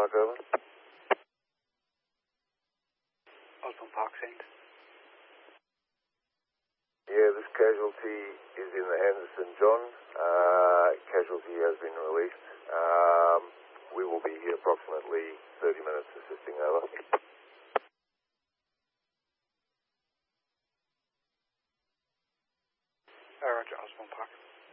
Park, over. Osborne Park, Saint. Yeah, this casualty is in the hands of St. John. Casualty has been released. We will be here approximately 30 minutes assisting, over. Roger, Osborne Park.